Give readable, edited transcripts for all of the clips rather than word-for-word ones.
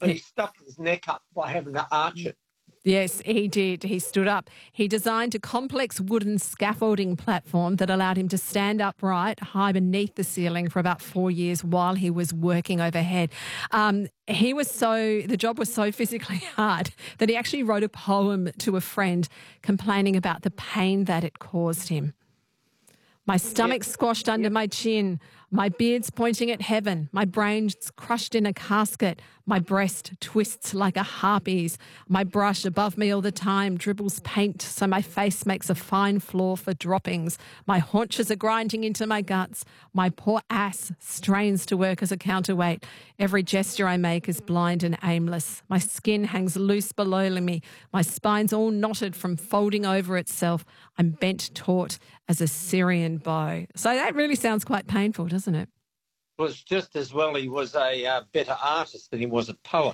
But he stuffed his neck up by having to arch it. Yes, he did. He stood up. He designed a complex wooden scaffolding platform that allowed him to stand upright high beneath the ceiling for about 4 years while he was working overhead. The job was so physically hard that he actually wrote a poem to a friend complaining about the pain that it caused him. My stomach squashed under my chin, my beard's pointing at heaven, my brain's crushed in a casket, my breast twists like a harpy's, my brush above me all the time dribbles paint so my face makes a fine floor for droppings, my haunches are grinding into my guts, my poor ass strains to work as a counterweight, every gesture I make is blind and aimless, my skin hangs loose below me, my spine's all knotted from folding over itself, I'm bent taut as a Syrian bow. So that really sounds quite painful, doesn't it? It was just as well he was a better artist than he was a poet.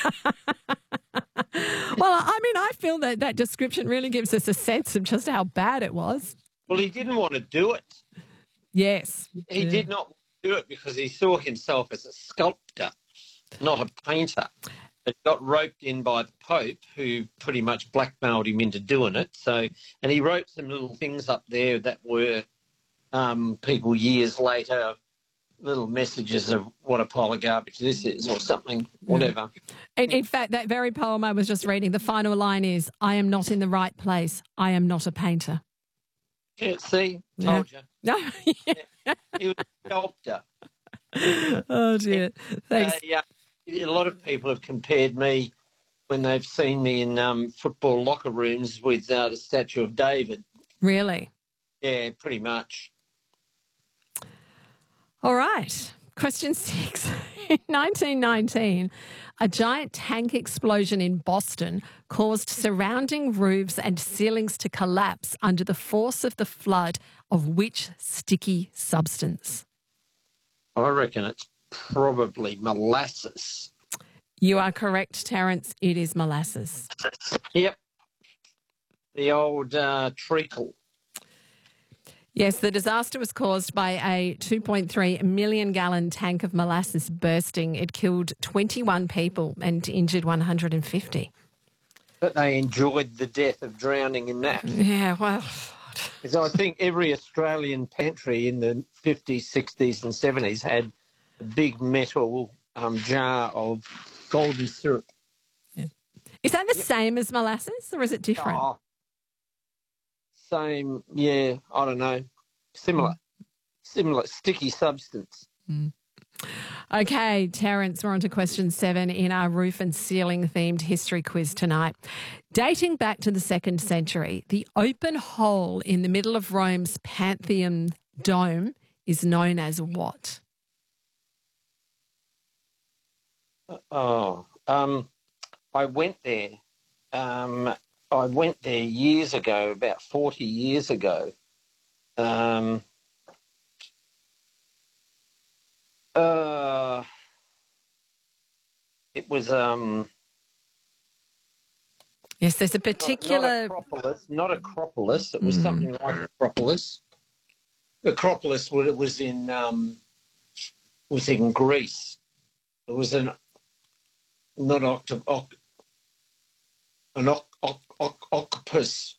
Well, I mean, I feel that description really gives us a sense of just how bad it was. Well, he didn't want to do it. Yes. He did not do it because he saw himself as a sculptor, not a painter. It got roped in by the Pope, who pretty much blackmailed him into doing it. And he wrote some little things up there that were people years later, little messages of what a pile of garbage this is or something, whatever. In fact, that very poem I was just reading, the final line is, I am not in the right place. I am not a painter. Yeah, see? Told you. No. Yeah. He was a sculptor. Oh, dear. Thanks. A lot of people have compared me when they've seen me in football locker rooms with the statue of David. Really? Yeah, pretty much. All right. Question 6. In 1919, a giant tank explosion in Boston caused surrounding roofs and ceilings to collapse under the force of the flood of which sticky substance? I reckon it's probably molasses. You are correct, Terence. It is molasses. Yep. The old treacle. Yes, the disaster was caused by a 2.3 million gallon tank of molasses bursting. It killed 21 people and injured 150. But they enjoyed the death of drowning in that. Yeah, well... Because I think every Australian pantry in the 50s, 60s and 70s had a big metal jar of golden syrup. Yeah. Is that the same as molasses or is it different? Oh, same, yeah, I don't know. Similar, sticky substance. Mm. Okay, Terence, we're on to question 7 in our roof and ceiling themed history quiz tonight. Dating back to the 2nd century, the open hole in the middle of Rome's Pantheon dome is known as what? I went there. I went there years ago, about 40 years ago. It was yes, there's a particular not Acropolis. It was something like Acropolis. Acropolis was in Greece. It was an octopus,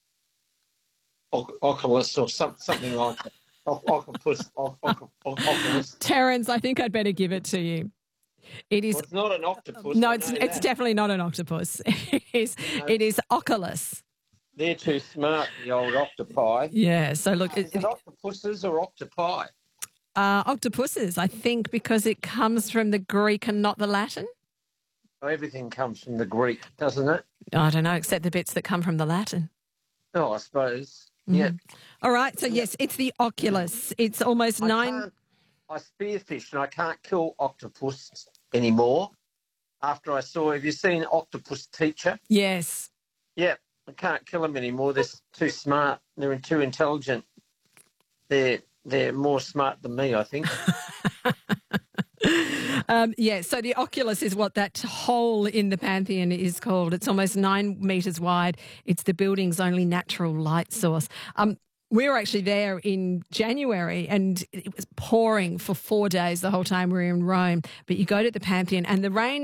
oculus or something like that. Octopus. Terence, I think I'd better give it to you. It is. Well, it's not an octopus. No, it's definitely not an octopus. It is Oculus. They're too smart, the old octopi. Yeah. So look, is it octopuses or octopi? Octopuses, I think, because it comes from the Greek and not the Latin. Oh, everything comes from the Greek, doesn't it? I don't know, except the bits that come from the Latin. Oh, I suppose. Yeah. All right. So yes, it's the Oculus. It's almost 9. I spearfish and I can't kill octopus anymore. After I saw, have you seen Octopus Teacher? Yes. Yeah, I can't kill them anymore. They're too smart. They're too intelligent. They're more smart than me, I think. Yeah, so the Oculus is what that hole in the Pantheon is called. It's almost 9 metres wide. It's the building's only natural light source. We were actually there in January and it was pouring for 4 days the whole time we were in Rome. But you go to the Pantheon and the rain